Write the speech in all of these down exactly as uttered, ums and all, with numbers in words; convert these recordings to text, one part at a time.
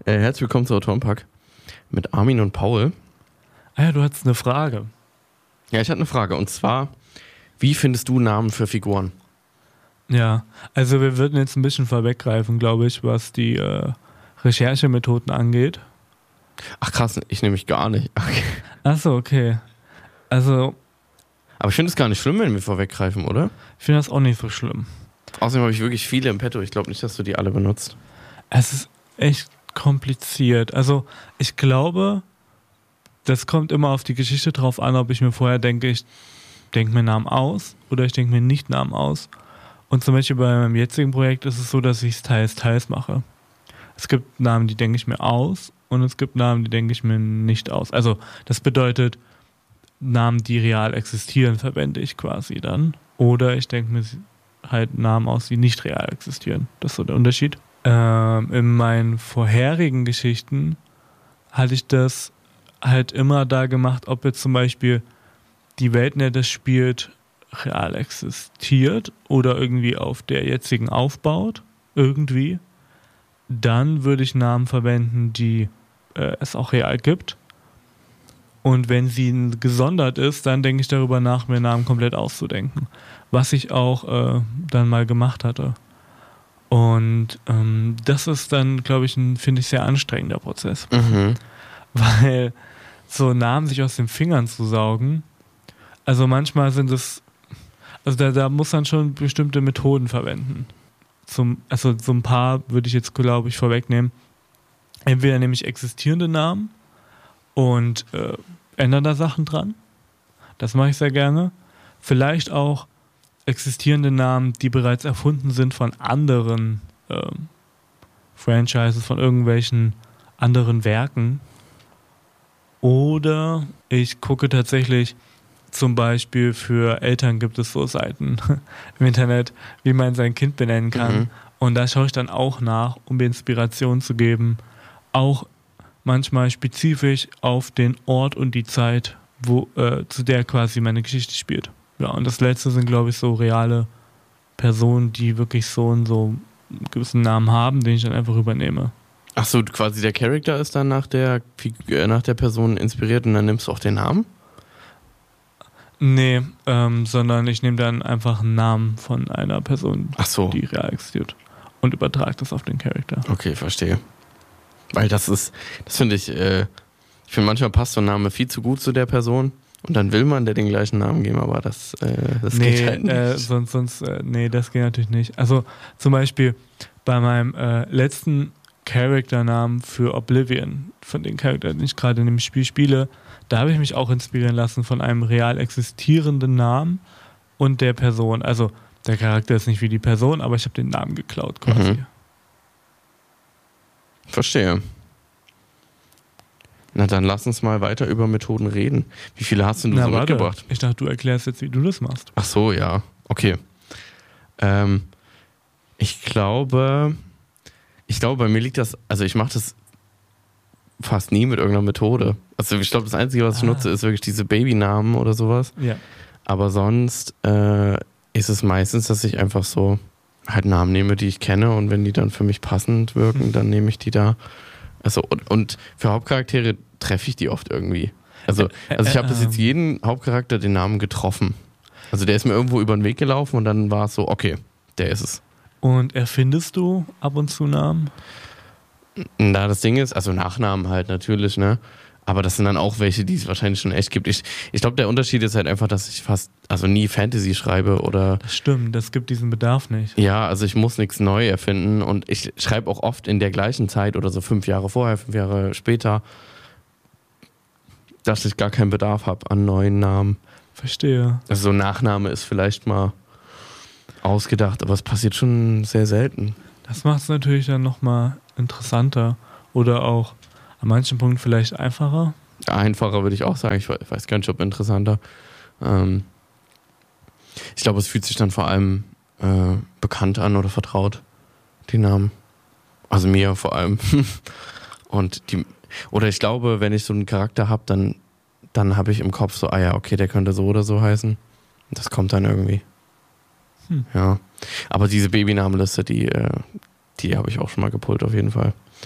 Äh, herzlich willkommen zu Autorenpack mit Armin und Paul. Ah ja, du hattest eine Frage. Ja, ich hatte eine Frage und zwar, wie findest du Namen für Figuren? Ja, also wir würden jetzt ein bisschen vorweggreifen, glaube ich, was die äh, Recherchemethoden angeht. Ach krass, ich nehme mich gar nicht. Okay. Achso, okay. Also, Aber ich finde es gar nicht schlimm, wenn wir vorweggreifen, oder? ich finde das auch nicht so schlimm. Außerdem habe ich wirklich viele im Petto. Ich glaube nicht, dass du die alle benutzt. Es ist echt kompliziert. Also, ich glaube, das kommt immer auf die Geschichte drauf an, ob ich mir vorher denke, ich denke mir Namen aus oder ich denke mir nicht Namen aus. Und zum Beispiel bei meinem jetzigen Projekt ist es so, dass ich es teils, teils mache. Es gibt Namen, die denke ich mir aus und es gibt Namen, die denke ich mir nicht aus. Also das bedeutet, Namen, die real existieren, verwende ich quasi dann. Oder ich denke mir halt Namen aus, die nicht real existieren. Das ist so der Unterschied. Ähm, in meinen vorherigen Geschichten hatte ich das halt immer da gemacht, ob jetzt zum Beispiel die Welt, in der das spielt, real existiert oder irgendwie auf der jetzigen aufbaut, irgendwie, dann würde ich Namen verwenden, die äh, es auch real gibt. Und wenn sie gesondert ist, dann denke ich darüber nach, mir Namen komplett auszudenken. Was ich auch äh, dann mal gemacht hatte. Und ähm, das ist dann, glaube ich, ein, finde ich, sehr anstrengender Prozess. Mhm. Weil so Namen sich aus den Fingern zu saugen, also manchmal sind es, also da, da muss man schon bestimmte Methoden verwenden. Zum, also so ein paar würde ich jetzt, glaube ich, vorwegnehmen. Entweder nehme ich existierende Namen und äh, ändere da Sachen dran. Das mache ich sehr gerne. Vielleicht auch existierende Namen, die bereits erfunden sind von anderen ähm, Franchises, von irgendwelchen anderen Werken. Oder ich gucke tatsächlich, zum Beispiel für Eltern gibt es so Seiten im Internet, wie man sein Kind benennen kann. Mhm. Und da schaue ich dann auch nach, um mir Inspiration zu geben. Auch manchmal spezifisch auf den Ort und die Zeit, wo, äh, zu der quasi meine Geschichte spielt. Ja, und das letzte sind, glaube ich, so reale Personen, die wirklich so und so einen gewissen Namen haben, den ich dann einfach übernehme. Ach so, quasi der Charakter ist dann nach der, äh, nach der Person inspiriert und dann nimmst du auch den Namen? Nee, ähm, sondern ich nehme dann einfach einen Namen von einer Person, Ach so. die real existiert und übertrage das auf den Charakter. Okay, verstehe. Weil das ist, das finde ich, äh, ich finde manchmal passt so ein Name viel zu gut zu der Person und dann will man der den gleichen Namen geben, aber das, äh, das nee, geht halt nicht. Äh, sonst, sonst, äh, nee, das geht natürlich nicht. Also zum Beispiel bei meinem äh, letzten Charakternamen für Oblivion, von den Charakteren, den ich gerade in dem Spiel spiele, da habe ich mich auch inspirieren lassen von einem real existierenden Namen und der Person. Also der Charakter ist nicht wie die Person, aber ich habe den Namen geklaut quasi. Mhm. Verstehe. Na dann lass uns mal weiter über Methoden reden. Wie viele hast denn du Na, so warte. mitgebracht? Ich dachte, du erklärst jetzt, wie du das machst. Ach so, ja. Okay. Ähm, ich glaube, ich glaube, bei mir liegt das, also ich mache das fast nie mit irgendeiner Methode. Also ich glaube, das Einzige, was ich Ah. nutze, ist wirklich diese Babynamen oder sowas. Ja. Aber sonst äh, ist es meistens, dass ich einfach so halt Namen nehme, die ich kenne und wenn die dann für mich passend wirken, Mhm. dann nehme ich die da. Also und, und für Hauptcharaktere treffe ich die oft irgendwie. Also, also ich habe das jetzt jeden Hauptcharakter den Namen getroffen. Also der ist mir irgendwo über den Weg gelaufen und dann war es so, okay, der ist es. Und erfindest du ab und zu Namen? Na, das Ding ist, also Nachnamen halt natürlich, ne? Aber das sind dann auch welche, die es wahrscheinlich schon echt gibt. Ich, ich glaube, der Unterschied ist halt einfach, dass ich fast, also nie Fantasy schreibe oder. Das stimmt, das gibt diesen Bedarf nicht. Ja, also ich muss nichts neu erfinden und ich schreibe auch oft in der gleichen Zeit oder so fünf Jahre vorher, fünf Jahre später, dass ich gar keinen Bedarf habe an neuen Namen. Verstehe. Also so ein Nachname ist vielleicht mal ausgedacht, aber es passiert schon sehr selten. Das macht es natürlich dann nochmal interessanter oder auch an manchen Punkten vielleicht einfacher. Einfacher würde ich auch sagen, ich weiß gar nicht, ob interessanter. Ähm ich glaube, es fühlt sich dann vor allem äh, bekannt an oder vertraut, die Namen. Also mir vor allem. Und die, oder ich glaube, wenn ich so einen Charakter habe, dann, dann habe ich im Kopf so, ah ja, okay, der könnte so oder so heißen. Das kommt dann irgendwie. Hm. Ja. Aber diese Babynamenliste, die, äh, die habe ich auch schon mal gepult auf jeden Fall.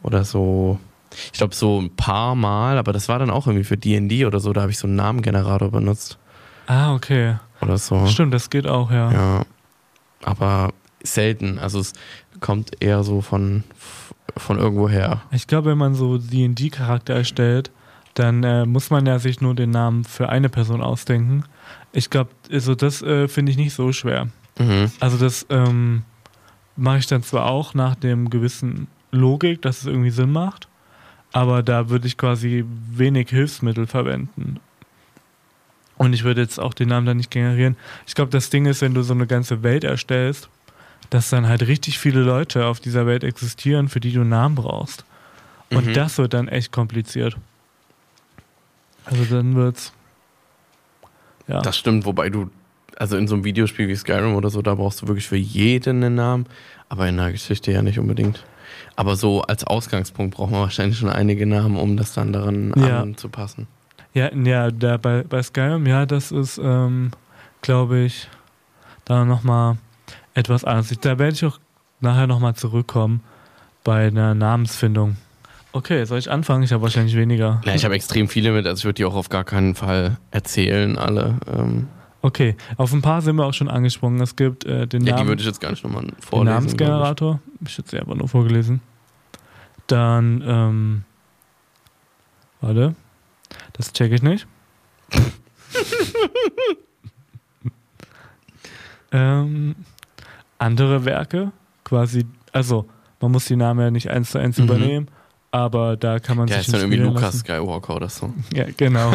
oder so. Ich glaube so ein paar Mal, aber das war dann auch irgendwie für D und D oder so, da habe ich so einen Namengenerator benutzt. Ah, okay. Oder so. Stimmt, das geht auch, ja. Ja, aber selten. Also es kommt eher so von, von irgendwo her. Ich glaube, wenn man so D und D-Charakter erstellt, dann äh, muss man ja sich nur den Namen für eine Person ausdenken. Ich glaube, also das äh, finde ich nicht so schwer. Mhm. Also das ähm, mache ich dann zwar auch nach dem gewissen Logik, dass es irgendwie Sinn macht, aber da würde ich quasi wenig Hilfsmittel verwenden. Und ich würde jetzt auch den Namen dann nicht generieren. Ich glaube, das Ding ist, wenn du so eine ganze Welt erstellst, dass dann halt richtig viele Leute auf dieser Welt existieren, für die du einen Namen brauchst. Und Mhm. das wird dann echt kompliziert. Also dann wird's. Ja. Das stimmt, wobei du, also in so einem Videospiel wie Skyrim oder so, da brauchst du wirklich für jeden einen Namen, aber in einer Geschichte ja nicht unbedingt. Aber so als Ausgangspunkt braucht man wahrscheinlich schon einige Namen, um das dann daran Ja. anzupassen. Ja, ja, da bei, bei Skyrim, ja, das ist, ähm, glaube ich, da nochmal etwas anders. Da werde ich auch nachher nochmal zurückkommen bei einer Namensfindung. Okay, soll ich anfangen? Ich habe wahrscheinlich weniger. Ja, ich habe extrem viele mit, also ich würde die auch auf gar keinen Fall erzählen, alle. Ähm, Okay, auf ein paar sind wir auch schon angesprungen. Es gibt äh, den, ja, die Namen, würde ich jetzt gar nicht nochmal den vorlesen. Namensgenerator. Ich hätte sie einfach nur vorgelesen. Dann, ähm, warte, das checke ich nicht. ähm, andere Werke, quasi, also man muss die Namen ja nicht eins zu eins Mhm. übernehmen, aber da kann man Ja, sich ist dann irgendwie inspirieren Lukas lassen. Skywalker oder so. Ja, genau.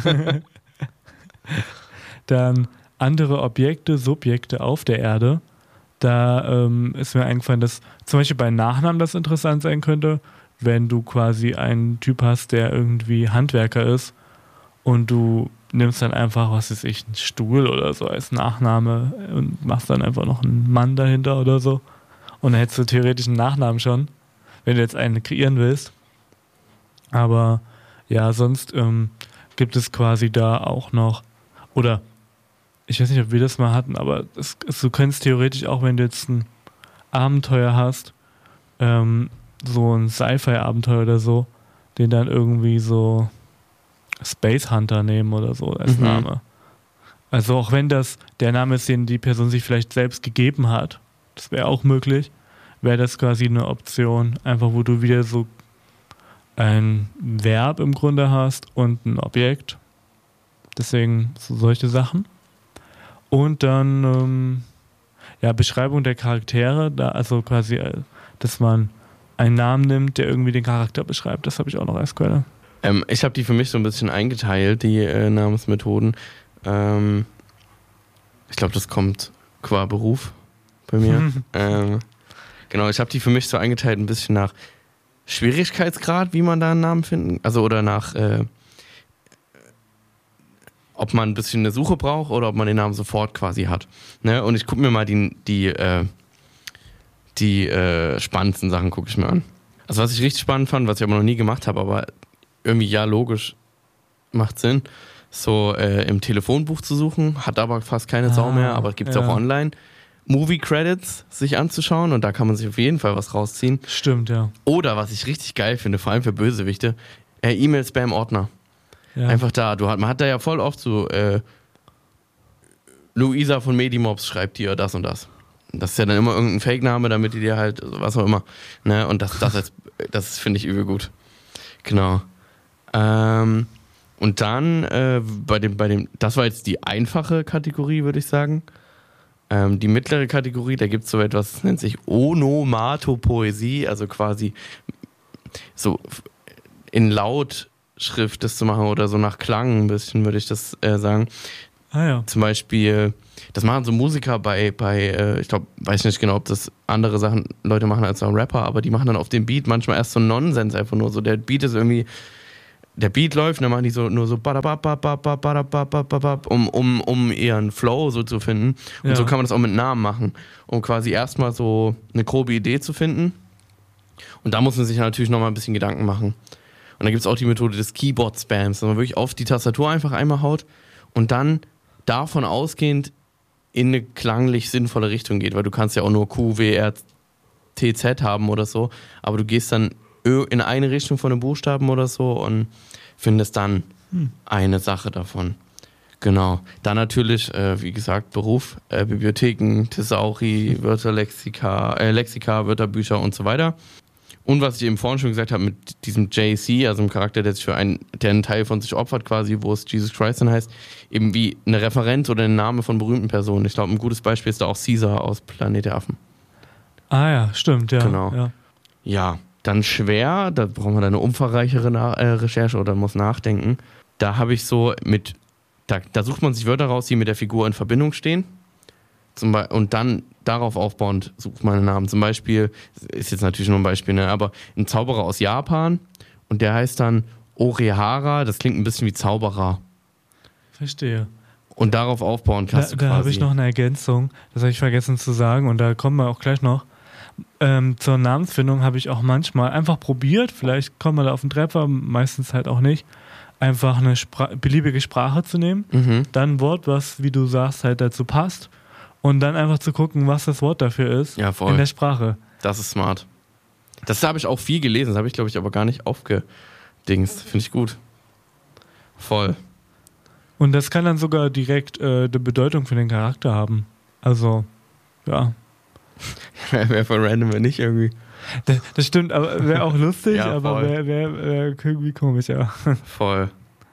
Dann andere Objekte, Subjekte auf der Erde. Da ähm, ist mir eingefallen, dass zum Beispiel bei Nachnamen das interessant sein könnte, wenn du quasi einen Typ hast, der irgendwie Handwerker ist und du nimmst dann einfach, was weiß ich, einen Stuhl oder so als Nachname und machst dann einfach noch einen Mann dahinter oder so. Und dann hättest du theoretisch einen Nachnamen schon, wenn du jetzt einen kreieren willst. Aber ja, sonst ähm, gibt es quasi da auch noch, oder ich weiß nicht, ob wir das mal hatten, aber es, es, du könntest theoretisch auch, wenn du jetzt ein Abenteuer hast, ähm, so ein Sci-Fi-Abenteuer oder so, den dann irgendwie so Space Hunter nehmen oder so als Mhm. Name. Also auch wenn das der Name ist, den die Person sich vielleicht selbst gegeben hat, das wäre auch möglich, wäre das quasi eine Option, einfach wo du wieder so ein Verb im Grunde hast und ein Objekt. Deswegen so solche Sachen. Und dann ähm, ja, Beschreibung der Charaktere, da also quasi, äh, dass man einen Namen nimmt, der irgendwie den Charakter beschreibt. Das habe ich auch noch als Quelle. Ähm, ich habe die für mich so ein bisschen eingeteilt, die äh, Namensmethoden. Ähm, ich glaube, das kommt qua Beruf bei mir. ähm, genau, ich habe die für mich so eingeteilt ein bisschen nach Schwierigkeitsgrad, wie man da einen Namen finden, also oder nach äh, ob man ein bisschen eine Suche braucht oder ob man den Namen sofort quasi hat. Ne? Und ich gucke mir mal die, die, äh, die äh, spannendsten Sachen gucke ich mir an. Also was ich richtig spannend fand, was ich aber noch nie gemacht habe, aber irgendwie ja logisch macht Sinn, so äh, im Telefonbuch zu suchen, hat aber fast keine Sau Ah, mehr, aber gibt es ja. auch online. Movie Credits sich anzuschauen und da kann man sich auf jeden Fall was rausziehen. Stimmt, ja. Oder was ich richtig geil finde, vor allem für Bösewichte, äh, E-Mail-Spam-Ordner. ja. Einfach da. Du hat, man hat da ja voll oft so, äh, Luisa von Medimobs schreibt dir das und das. Das ist ja dann immer irgendein Fake-Name, damit die dir halt, was auch immer. Ne? Und das, das, als, das finde ich übel gut. Genau. Ähm, und dann, äh, bei dem, bei dem, das war jetzt die einfache Kategorie, würde ich sagen. Ähm, die mittlere Kategorie, da gibt es so etwas, das nennt sich Onomatopoesie, also quasi so in Lautschrift das zu machen oder so nach Klang ein bisschen, würde ich das äh, sagen. Ah ja. Zum Beispiel, das machen so Musiker bei, bei äh, ich glaube, weiß nicht genau, ob das andere Sachen Leute machen als auch Rapper, aber die machen dann auf dem Beat manchmal erst so Nonsens einfach nur so. Der Beat ist irgendwie, der Beat läuft und dann machen die so nur so um, um, um ihren Flow so zu finden. Und Ja. so kann man das auch mit Namen machen, um quasi erstmal so eine grobe Idee zu finden. Und da muss man sich natürlich nochmal ein bisschen Gedanken machen. Und dann gibt es auch die Methode des Keyboard-Spams, dass man wirklich auf die Tastatur einfach einmal haut und dann davon ausgehend in eine klanglich sinnvolle Richtung geht, weil du kannst ja auch nur Q, W, R, T, Z haben oder so, aber du gehst dann in eine Richtung von den Buchstaben oder so und findest dann hm. eine Sache davon. Genau. Dann natürlich, äh, wie gesagt, Beruf, äh, Bibliotheken, Thesauri, Wörter, Lexika, äh, Lexika, Wörterbücher und so weiter. Und was ich eben vorhin schon gesagt habe, mit diesem J C, also einem Charakter, der sich für einen, der einen Teil von sich opfert quasi, wo es Jesus Christ dann heißt, eben wie eine Referenz oder ein Name von berühmten Personen. Ich glaube, ein gutes Beispiel ist da auch Caesar aus Planet der Affen. Ah ja, stimmt, ja. Genau. Ja, ja dann schwer, da brauchen wir dann eine umfangreichere Na- äh, Recherche oder muss nachdenken. Da habe ich so mit, da, da sucht man sich Wörter raus, die mit der Figur in Verbindung stehen. Zum Be- und dann darauf aufbauend sucht man einen Namen. Zum Beispiel, ist jetzt natürlich nur ein Beispiel, ne, aber ein Zauberer aus Japan und der heißt dann Orihara, das klingt ein bisschen wie Zauberer. Verstehe. Und darauf aufbauen kannst da, du quasi. Da habe ich noch eine Ergänzung, das habe ich vergessen zu sagen und da kommen wir auch gleich noch. Ähm, zur Namensfindung habe ich auch manchmal einfach probiert, vielleicht kommt man da auf den Treffer, meistens halt auch nicht, einfach eine Spra- beliebige Sprache zu nehmen, Mhm. dann ein Wort, was, wie du sagst, halt dazu passt und dann einfach zu gucken, was das Wort dafür ist Ja, voll. in der Sprache. Das ist smart. Das habe ich auch viel gelesen, das habe ich, glaube ich, aber gar nicht aufgedingst. Finde ich gut. Voll. Und das kann dann sogar direkt äh, eine Bedeutung für den Charakter haben. Also, ja. Wäre voll random, wenn nicht irgendwie. Das, das stimmt, aber wäre auch lustig, Ja, aber voll. wäre wär, wär irgendwie komisch, ja. Voll.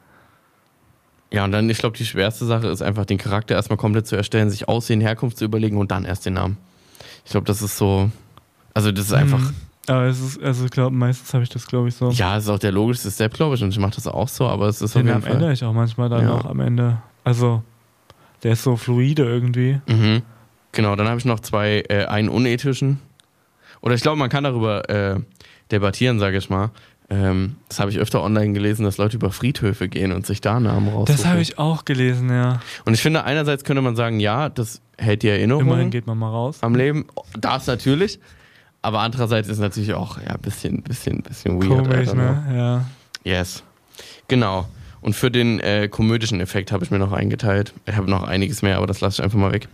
Ja, und dann, ich glaube, die schwerste Sache ist einfach, den Charakter erstmal komplett zu erstellen, sich Aussehen, Herkunft zu überlegen und dann erst den Namen. Ich glaube, das ist so, also das ist einfach, Mhm. Aber es ist, also ich glaube, meistens habe ich das, glaube ich, so. ja, es ist auch der logischste Step, glaube ich, und ich mache das auch so, aber es ist auf Den jeden Namen Fall. ändere ich auch manchmal dann Ja. noch am Ende. Also, der ist so fluide irgendwie. Mhm. Genau, dann habe ich noch zwei, äh, einen unethischen. Oder ich glaube, man kann darüber äh, debattieren, sage ich mal. Ähm, das habe ich öfter online gelesen, dass Leute über Friedhöfe gehen und sich da Namen raussuchen. Das habe ich auch gelesen, ja. Und ich finde, einerseits könnte man sagen, ja, das hält die Erinnerung Immerhin geht man mal raus. am Leben. Das natürlich. Aber andererseits ist es natürlich auch ja, ein bisschen, bisschen, bisschen weird. Komisch, Alter, ne? Ja. Yes. Genau. Und für den äh, komödischen Effekt habe ich mir noch eingeteilt. Ich habe noch einiges mehr, aber das lasse ich einfach mal weg.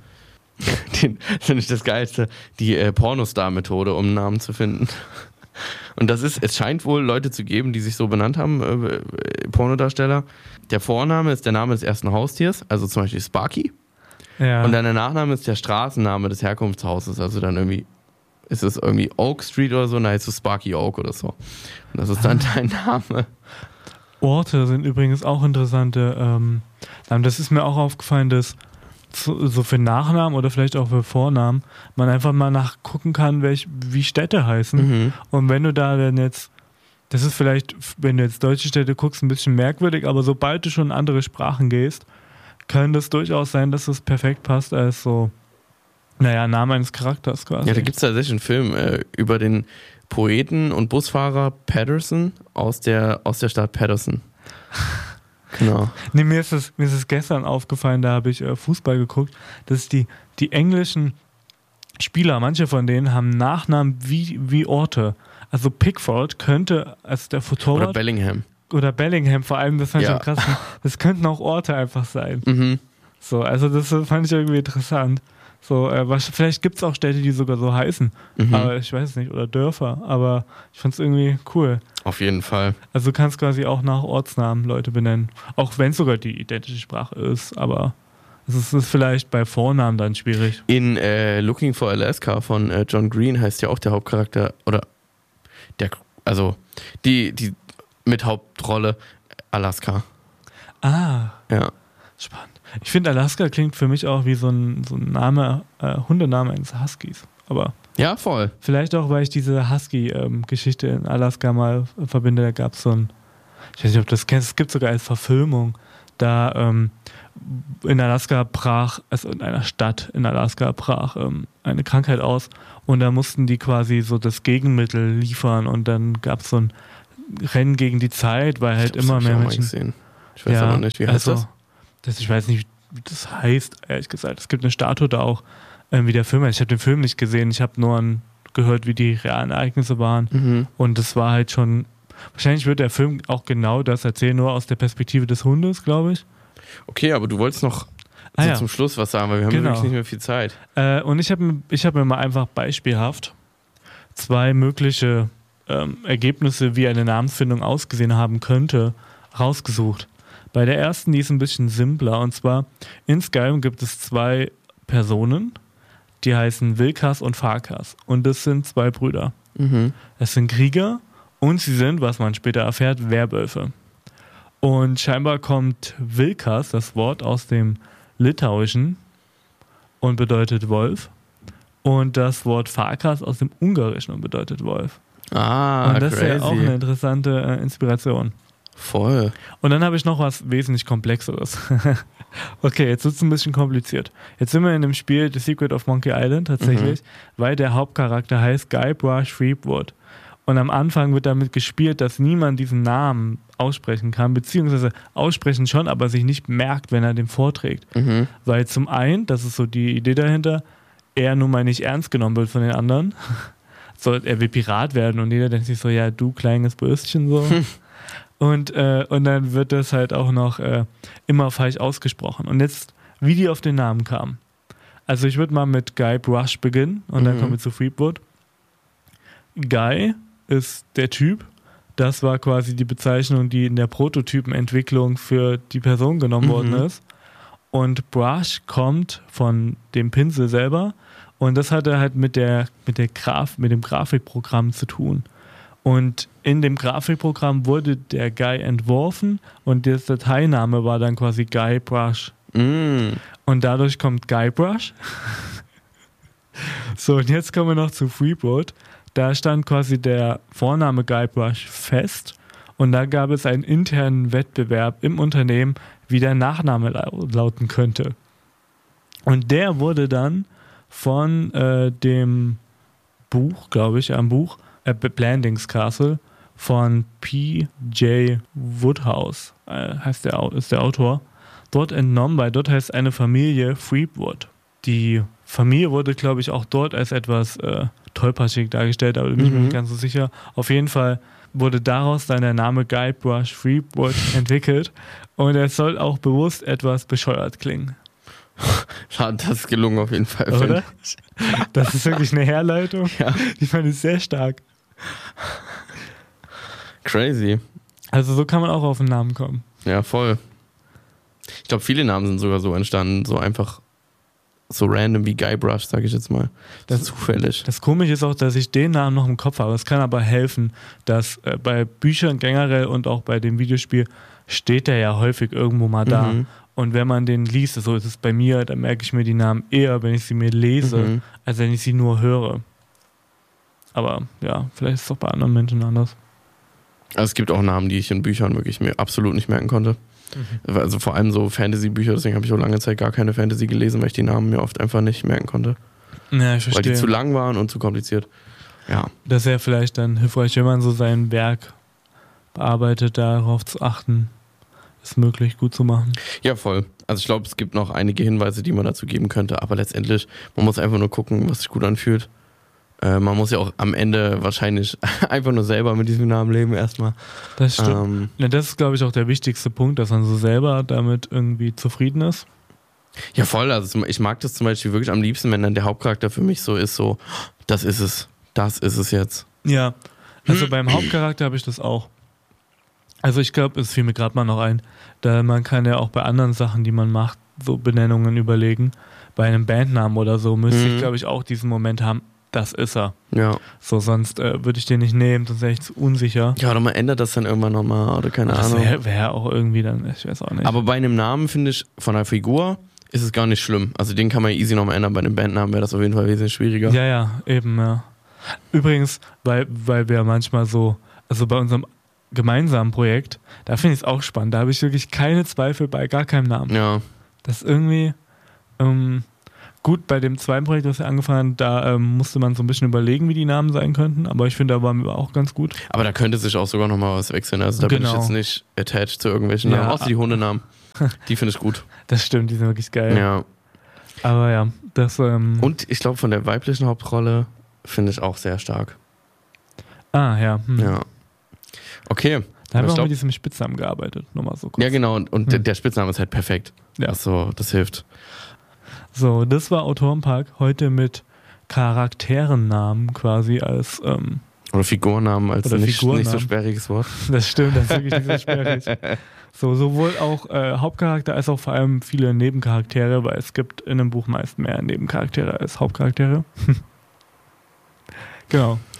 Den finde ich das Geilste. Die äh, Pornostar-Methode, um einen Namen zu finden. Und das ist, es scheint wohl Leute zu geben, die sich so benannt haben, äh, äh, Pornodarsteller. Der Vorname ist der Name des ersten Haustiers, also zum Beispiel Sparky. Ja. Und dann der Nachname ist der Straßenname des Herkunftshauses. Also dann irgendwie, ist es irgendwie Oak Street oder so, und dann heißt es Sparky Oak oder so. Und das ist dann dein Name. Orte sind übrigens auch interessante. Ähm, Namen. Das ist mir auch aufgefallen, dass so, so für Nachnamen oder vielleicht auch für Vornamen man einfach mal nachgucken kann, welch, wie Städte heißen. Mhm. Und wenn du da dann jetzt, das ist vielleicht, wenn du jetzt deutsche Städte guckst, ein bisschen merkwürdig, aber sobald du schon in andere Sprachen gehst, kann das durchaus sein, dass es perfekt passt als so, naja, Name eines Charakters quasi. Ja, da gibt es tatsächlich einen Film äh, über den Poeten und Busfahrer Patterson aus der, aus der Stadt Patterson. Genau. Nee, mir ist es, mir ist es gestern aufgefallen, da habe ich äh, Fußball geguckt, dass die, die englischen Spieler, manche von denen haben Nachnamen wie, wie Orte. Also Pickford könnte als der Torwart Oder Bellingham. oder Bellingham vor allem, das fand ich Ja. schon krass. Das könnten auch Orte einfach sein. Mhm. So, also das fand ich irgendwie interessant. So, äh, was, vielleicht gibt es auch Städte, die sogar so heißen. Mhm. Aber ich weiß es nicht. Oder Dörfer. Aber ich fand es irgendwie cool. Auf jeden Fall. Also du kannst quasi auch nach Ortsnamen Leute benennen. Auch wenn es sogar die identische Sprache ist. Aber es ist, ist vielleicht bei Vornamen dann schwierig. In äh, Looking for Alaska von äh, John Green heißt ja auch der Hauptcharakter, oder der, also die, die mit Hauptrolle Alaska. Ah, Ja. spannend. Ich finde, Alaska klingt für mich auch wie so ein, so ein Name, äh, Hundename eines Huskies. Aber Ja, voll. vielleicht auch, weil ich diese Husky-Geschichte in Alaska mal verbinde. Da gab es so ein, ich weiß nicht, ob du das kennst, es gibt sogar als Verfilmung. Da ähm, in Alaska brach, also in einer Stadt in Alaska brach ähm, eine Krankheit aus und da mussten die quasi so das Gegenmittel liefern und dann gab es so ein Rennen gegen die Zeit, weil halt Ich glaub, immer das hab mehr ich auch mal Menschen. gesehen. Ich weiß aber nicht, wie heißt also, das? das? Ich weiß nicht, wie das heißt, ehrlich gesagt. Es gibt eine Statue da auch, äh, wie der Film heißt. Ich habe den Film nicht gesehen, ich habe nur an, gehört, wie die realen Ereignisse waren. Mhm. Und das war halt schon, wahrscheinlich wird der Film auch genau das erzählen, nur aus der Perspektive des Hundes, glaube ich. Okay, aber du wolltest noch Ah, so ja. zum Schluss was sagen, weil wir haben Genau. wirklich nicht mehr viel Zeit. Äh, und ich habe ich hab mir mal einfach beispielhaft zwei mögliche ähm, Ergebnisse, wie eine Namensfindung ausgesehen haben könnte, rausgesucht. Bei der ersten, die ist ein bisschen simpler, und zwar in Skyrim gibt es zwei Personen, die heißen Vilkas und Farkas, und das sind zwei Brüder. Mhm. Das sind Krieger und sie sind, was man später erfährt, Werwölfe. Und scheinbar kommt Vilkas, das Wort, aus dem Litauischen und bedeutet Wolf, und das Wort Farkas aus dem Ungarischen und bedeutet Wolf. Ah, und das crazy. ist ja auch eine interessante äh, Inspiration. Voll. Und dann habe ich noch was wesentlich Komplexeres. Okay, jetzt wird es ein bisschen kompliziert. Jetzt sind wir in dem Spiel The Secret of Monkey Island tatsächlich, mhm. weil der Hauptcharakter heißt Guybrush Threepwood. Und am Anfang wird damit gespielt, dass niemand diesen Namen aussprechen kann, beziehungsweise aussprechen schon, aber sich nicht merkt, wenn er den vorträgt. Mhm. Weil zum einen, das ist so die Idee dahinter, er nun mal nicht ernst genommen wird von den anderen. So, er will Pirat werden und jeder denkt sich so, ja, du kleines Bürstchen, so. Und, äh, und dann wird das halt auch noch äh, immer falsch ausgesprochen. Und jetzt, wie die auf den Namen kamen. Also ich würde mal mit Guybrush beginnen und mhm. dann kommen wir zu Threepwood. Guy ist der Typ. Das war quasi die Bezeichnung, die in der Prototypenentwicklung für die Person genommen mhm. worden ist. Und Brush kommt von dem Pinsel selber. Und das hatte halt mit der, mit der Graf, mit dem Grafikprogramm zu tun. Und in dem Grafikprogramm wurde der Guy entworfen und der Dateiname war dann quasi Guybrush. Mm. Und dadurch kommt Guybrush. So, und jetzt kommen wir noch zu Threepwood. Da stand quasi der Vorname Guybrush fest und da gab es einen internen Wettbewerb im Unternehmen, wie der Nachname lauten könnte. Und der wurde dann von äh, dem Buch, glaube ich, am Buch, Blandings Castle von P J Woodhouse, äh, heißt der, ist der Autor, dort entnommen, weil dort heißt eine Familie Threepwood. Die Familie wurde, glaube ich, auch dort als etwas äh, tollpatschig dargestellt, aber bin ich mir nicht ganz so sicher. Auf jeden Fall wurde daraus dann der Name Guybrush Threepwood entwickelt und es soll auch bewusst etwas bescheuert klingen. Das ist gelungen auf jeden Fall. Oder? Das ist wirklich eine Herleitung. Ja. Die fand ich sehr stark. Crazy. Also so kann man auch auf einen Namen kommen. Ja, voll. Ich glaube, viele Namen sind sogar so entstanden, so einfach so random wie Guybrush, sage ich jetzt mal. Das ist zufällig. Das Komische ist auch, dass ich den Namen noch im Kopf habe. Es kann aber helfen, dass äh, bei Büchern generell und auch bei dem Videospiel steht der ja häufig irgendwo mal da. Mhm. Und wenn man den liest, so ist es bei mir, dann merke ich mir die Namen eher, wenn ich sie mir lese, mhm. als wenn ich sie nur höre. Aber ja, vielleicht ist es auch bei anderen Menschen anders. Also es gibt auch Namen, die ich in Büchern wirklich mir absolut nicht merken konnte. Mhm. Also vor allem so Fantasy-Bücher, deswegen habe ich auch lange Zeit gar keine Fantasy gelesen, weil ich die Namen mir oft einfach nicht merken konnte. Ja, ich verstehe. Weil die zu lang waren und zu kompliziert. Ja. Das wäre vielleicht dann hilfreich, wenn man so sein Werk bearbeitet, darauf zu achten, es möglich gut zu machen. Ja, voll. Also ich glaube, es gibt noch einige Hinweise, die man dazu geben könnte, aber letztendlich, man muss einfach nur gucken, was sich gut anfühlt. Äh, man muss ja auch am Ende wahrscheinlich einfach nur selber mit diesem Namen leben erstmal. Das stimmt. Ähm, ja, das ist, glaube ich, auch der wichtigste Punkt, dass man so selber damit irgendwie zufrieden ist. Ja, voll. Also ich mag das zum Beispiel wirklich am liebsten, wenn dann der Hauptcharakter für mich so ist, so, das ist es. Das ist es jetzt. Ja, also beim Hauptcharakter habe ich das auch. Also ich glaube, es fiel mir gerade mal noch ein, da man kann ja auch bei anderen Sachen, die man macht, so Benennungen überlegen. Bei einem Bandnamen oder so müsste mhm. ich, glaube ich, auch diesen Moment haben, das ist er. Ja. So, sonst äh, würde ich den nicht nehmen, sonst wäre ich zu unsicher. Ja, oder man ändert das dann irgendwann nochmal, oder keine das Ahnung. Das wäre wär auch irgendwie dann, ich weiß auch nicht. Aber bei einem Namen, finde ich, von einer Figur ist es gar nicht schlimm. Also den kann man easy nochmal ändern. Bei einem Bandnamen wäre das auf jeden Fall wesentlich schwieriger. Ja, ja, eben, ja. Übrigens, weil, weil wir manchmal so, also bei unserem gemeinsamen Projekt, da finde ich es auch spannend. Da habe ich wirklich keine Zweifel bei gar keinem Namen. Ja. Das ist irgendwie ähm, gut, bei dem zweiten Projekt, das wir angefangen haben, da ähm, musste man so ein bisschen überlegen, wie die Namen sein könnten, aber ich finde, da waren wir auch ganz gut. Aber da könnte sich auch sogar nochmal was wechseln. Also da genau. bin ich jetzt nicht attached zu irgendwelchen ja. Namen, außer die Hundenamen. Die finde ich gut. Das stimmt, die sind wirklich geil. Ja. Aber ja, das... Ähm Und ich glaube, von der weiblichen Hauptrolle finde ich auch sehr stark. Ah, ja. Hm. Ja. Okay. Da haben wir auch glaub, mit diesem Spitznamen gearbeitet, nochmal so kurz. Ja, genau, und, und hm. der Spitzname ist halt perfekt. Ja. Also, das hilft. So, das war Autorenpark, heute mit Charakterennamen quasi als ähm, Oder Figurnamen als Oder nicht, Figurnamen. nicht so sperriges Wort. Das stimmt, das ist wirklich nicht so sperrig. So, sowohl auch äh, Hauptcharakter als auch vor allem viele Nebencharaktere, weil es gibt in einem Buch meist mehr Nebencharaktere als Hauptcharaktere. Genau.